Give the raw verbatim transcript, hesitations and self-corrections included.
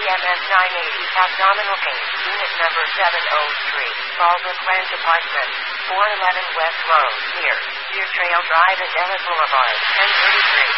M S nine eighty, abdominal pain, unit number seven oh three, Baldwin Rent Apartment, four eleven West Road, near Deer Trail Drive and Dennis Boulevard, ten thirty-three.